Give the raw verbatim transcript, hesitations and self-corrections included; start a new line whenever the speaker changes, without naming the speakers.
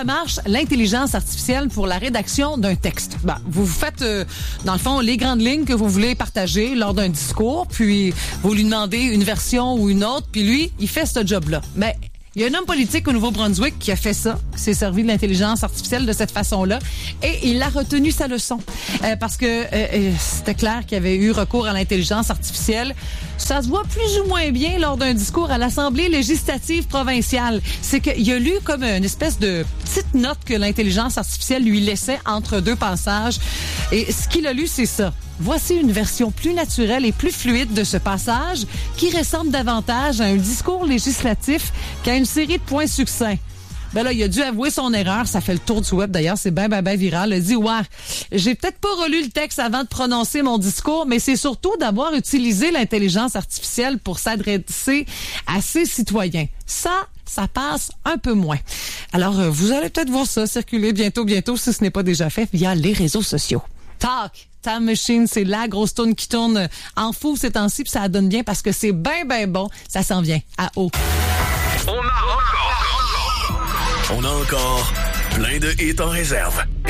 ça marche, l'intelligence artificielle pour la rédaction d'un texte? Ben, vous vous faites, euh, dans le fond, les grandes lignes que vous voulez partager lors d'un discours, puis vous lui demandez une version ou une autre, puis lui, il fait ce job-là. Mais il y a un homme politique au Nouveau-Brunswick qui a fait ça, qui s'est servi de l'intelligence artificielle de cette façon-là, et il a retenu sa leçon. Euh, parce que euh, c'était clair qu'il y avait eu recours à l'intelligence artificielle. Ça se voit plus ou moins bien lors d'un discours à l'Assemblée législative provinciale. C'est qu'il a lu comme une espèce de petite note que l'intelligence artificielle lui laissait entre deux passages. Et ce qu'il a lu, c'est ça. Voici une version plus naturelle et plus fluide de ce passage qui ressemble davantage à un discours législatif qu'à une série de points succincts. Ben là, il a dû avouer son erreur. Ça fait le tour du web, d'ailleurs. C'est ben, ben, ben viral. Il a dit, ouais, j'ai peut-être pas relu le texte avant de prononcer mon discours, mais c'est surtout d'avoir utilisé l'intelligence artificielle pour s'adresser à ses citoyens. Ça, ça passe un peu moins. Alors, euh, vous allez peut-être voir ça circuler bientôt, bientôt, si ce n'est pas déjà fait, via les réseaux sociaux. Talk! Time Machine, c'est la grosse tourne qui tourne en fou ces temps-ci, puis ça donne bien parce que c'est ben, ben bon. Ça s'en vient à haut.
On a encore... On a encore plein de hits en réserve.